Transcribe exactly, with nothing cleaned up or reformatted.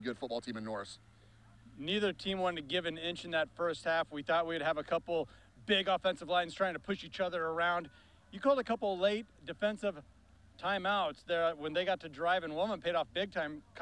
good football team in Norris. Neither team wanted to give an inch in that first half. We thought we'd have a couple big offensive lines trying to push each other around. You called a couple late defensive timeouts there when they got to drive, and one of them paid off big time.